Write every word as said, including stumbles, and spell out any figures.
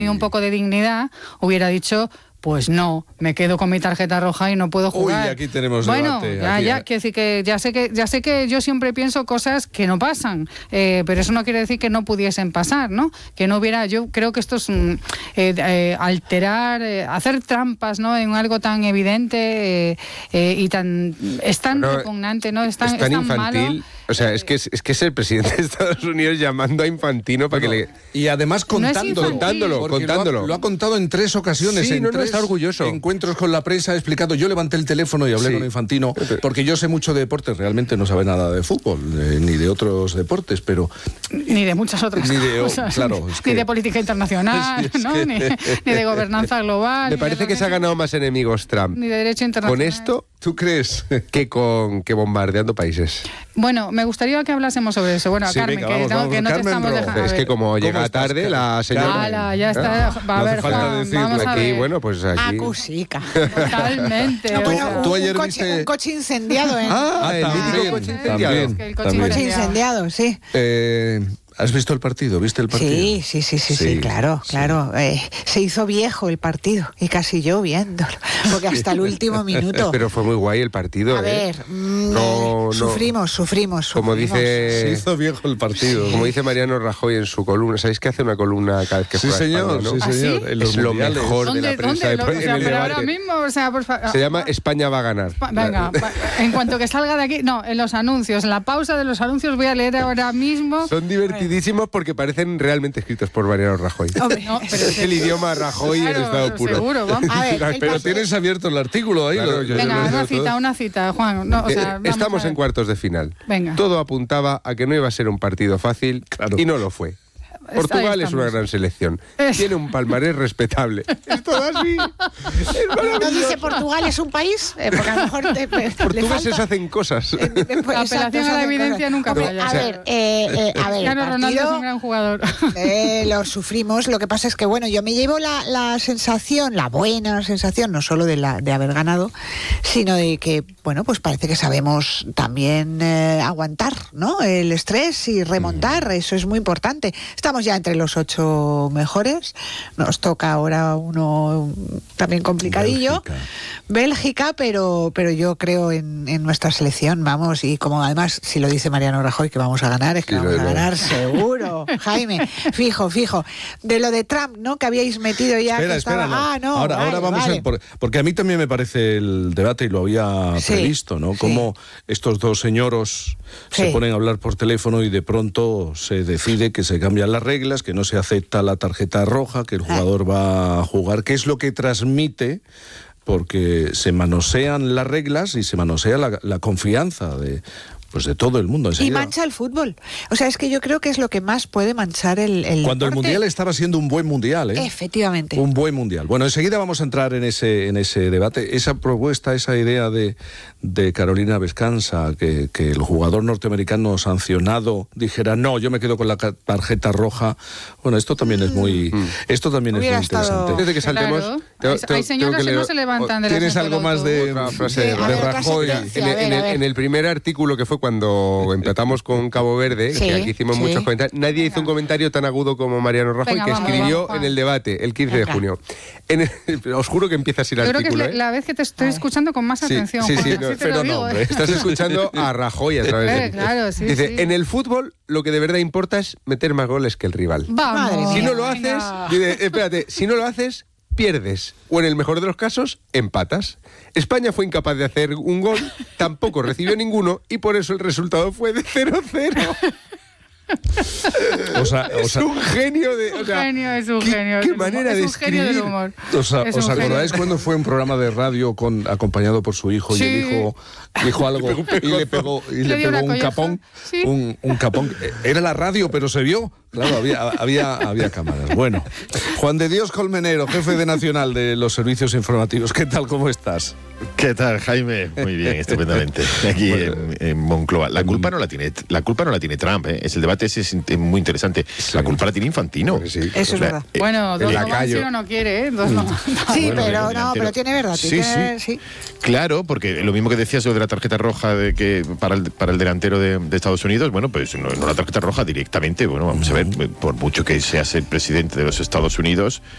un poco de dignidad, hubiera dicho, pues no, me quedo con mi tarjeta roja y no puedo jugar. Uy, aquí tenemos bueno, debate. ya, aquí, ya, ¿eh? quiero decir que ya sé que ya sé que yo siempre pienso cosas que no pasan, eh, pero eso no quiere decir que no pudiesen pasar, ¿no? Que no hubiera, yo creo que esto es mm, eh, eh, alterar, eh, hacer trampas, ¿no? En algo tan evidente eh, eh, y tan es tan Bueno, repugnante, ¿no? Es tan, es tan es tan infantil. malo. O sea, es que es, es que es el presidente de Estados Unidos llamando a Infantino para Bueno, que le... Y además No es contándolo, infantil. Contándolo, porque contándolo. Lo ha, lo ha contado en tres ocasiones, Sí, en no, no, tres está orgulloso. encuentros con la prensa, explicando. Yo levanté el teléfono y hablé Sí. con Infantino, porque yo sé mucho de deportes, realmente no sabe nada de fútbol, eh, ni de otros deportes, pero... Ni de muchas otras Ni de- cosas. claro, es ni que- de política internacional, Sí, es ¿no? que- Ni, ni de gobernanza global. Me ni parece de que se ha derecho- ganado más enemigos Trump Ni de derecho internacional. con esto ¿Tú crees? que con que bombardeando países. Bueno, me gustaría que hablásemos sobre eso. Bueno, Sí, Carmen, venga, que, vamos, no, vamos. que no te Carmen estamos Rojo. dejando. a Es que ver. como ¿Cómo llega estás, tarde Carmen? la señora... Ala, ya está. Va No a hace ver, falta Juan, decirlo. vamos a Aquí, ver. bueno, pues aquí... Acusica. Totalmente. No, o bueno, sea, un, tú ayer un viste- coche, un coche incendiado, ¿eh? Ah, Ah, el también, mítico coche incendiado. también, que el coche también. Coche incendiado, sí. Eh, ¿Has visto el partido? ¿Viste el partido? Sí, sí, sí, sí, sí, Sí, claro, sí. claro. Eh, se hizo viejo el partido y casi yo viéndolo, porque hasta el último minuto. Pero fue muy guay el partido, A ¿eh? ver, mm, No, no. sufrimos, sufrimos, Como sufrimos. Se dice... hizo viejo el partido. Como dice Mariano Rajoy en su columna, ¿sabéis que hace una columna cada vez que Sí, juega señor, España, ¿no? sí, ¿Ah, señor. sí? En los Es lo mundiales. mejor de ¿Dónde, la prensa dónde? de- Lo- o en sea, el pero debate. ahora mismo, o sea, por favor. Se llama España va a ganar. Venga, va- en cuanto que salga de aquí, no, en los anuncios, en la pausa de los anuncios voy a leer ahora mismo. Son divertidísimos porque parecen realmente escritos por Mariano Rajoy. Hombre, No, pero Es el idioma Rajoy en Claro, estado puro. seguro, vamos. A ver, el Pero partido- tienes abierto el artículo ahí. Claro, lo- yo- Venga, lo- una lo- cita, una cita, Juan. No, o Eh, sea, vamos Estamos a ver. en cuartos de final. Venga. Todo apuntaba a que no iba a ser un partido fácil Claro. y no lo fue. Ahí Portugal es estamos. una gran selección. Es- Tiene un palmarés respetable. Es todo así. Es ¿No maravilloso. dice Portugal es un país? Eh, porque a lo mejor te- le Portugueses falta- hacen cosas. Eh, después, La exacto, apelación a la esas evidencia cosas. nunca Hombre, falla. A O sea, ver, eh, eh, a ver, el Cristiano Ronaldo es partido, un gran jugador. eh, lo sufrimos. Lo que pasa es que, bueno, yo me llevo la, la sensación, la buena sensación, no solo de, la, de haber ganado, sino de que, bueno, pues parece que sabemos también eh, aguantar, ¿no? El estrés y remontar, eso es muy importante. Estamos ya entre los ocho mejores. Nos toca ahora uno también complicadillo. Bélgica. Bélgica, pero, pero yo creo en, en nuestra selección, vamos, y como además, si lo dice Mariano Rajoy, que vamos a ganar, es que Sí, vamos lo- a lo- ganar seguro, Jaime, fijo, fijo. De lo de Trump, ¿no? Que habíais metido ya. Espera, que espera, estaba... no. Ah, no. Ahora, vale, ahora vamos vale. a... por- porque a mí también me parece el debate, y lo había Sí, previsto, ¿no? sí. Cómo estos dos señoros se Sí. ponen a hablar por teléfono y de pronto se decide que se cambian las reglas, que no se acepta la tarjeta roja, que el jugador va a jugar. ¿Qué es lo que transmite? Porque se manosean las reglas y se manosea la, la confianza de... Pues de todo el mundo. Y Enseguida, mancha el fútbol. O sea, es que yo creo que es lo que más puede manchar el, el cuando el deporte. Mundial estaba siendo un buen Mundial, ¿eh? Efectivamente. Un buen Mundial. Bueno, enseguida vamos a entrar en ese, en ese debate. Esa propuesta, esa idea de, de Carolina Vescanza, que, que el jugador norteamericano sancionado dijera, no, yo me quedo con la ca- tarjeta roja. Bueno, esto también es muy, esto también es Hubiera muy estado- interesante. Antes de que saltemos... Claro. tengo- Hay- tengo- hay señoras tengo que leer- no se levantan de la ¿Tienes asiento algo del más de, autobús. Otra frase de- de- de a ver, otra Rajoy? sentencia. En, a ver, en a el, ver. en el primer artículo que fue cuando empatamos con Cabo Verde, Sí, que aquí hicimos sí. muchos comentarios, nadie hizo un comentario tan agudo como Mariano Rajoy, Venga, que vamos, escribió vamos, Juan. en el debate el quince de Venga. junio. En el- os juro que empieza así el Yo creo que es artículo. la, ¿eh? la vez que te estoy escuchando con más Sí, atención, sí, Juan, sí, así no, te pero lo no, digo, hombre. ¿eh? Estás escuchando a Rajoy a través Eh, de... claro, sí, Dice, sí. en el fútbol lo que de verdad importa es meter más goles que el rival. Vamos. Madre mía. Si no lo venga. haces, dice, espérate, si no lo haces, pierdes. O en el mejor de los casos, empatas. España fue incapaz de hacer un gol, tampoco recibió ninguno y por eso el resultado fue de cero cero. O sea, o Es sea, un genio de... Es o un sea, genio, es un ¿qué- genio. qué del humor. manera de es un genio del escribir? humor. ¿Os, a- Es os un genio. acordáis cuando fue un programa de radio con acompañado por su hijo Sí. y le dijo, dijo algo y le pegó, y Le le dio pegó una un colleja. capón? Sí. Un, un capón. Era la radio, pero se vio. Claro, había, había, había cámaras. Bueno, Juan de Dios Colmenero, jefe de Nacional de los Servicios Informativos. ¿Qué tal? ¿Cómo estás? ¿Qué tal, Jaime? Muy bien, estupendamente. Aquí en, en Moncloa. La culpa no la tiene, la culpa no la tiene Trump, ¿eh? Es el debate ese es in- muy interesante. La culpa la tiene Infantino. Pues sí. Eso es O sea, verdad. eh, Bueno, dos el no van lacayo. si uno no quiere, ¿eh? Dos no. Sí, bueno, pero el no, delantero. pero tiene verdad. Sí, tiene- sí. Claro, porque lo mismo que decías lo de la tarjeta roja de que para el, para el delantero de, de Estados Unidos, bueno, pues no, no la tarjeta roja directamente, bueno, vamos a ver, por mucho que seas el presidente de los Estados Unidos,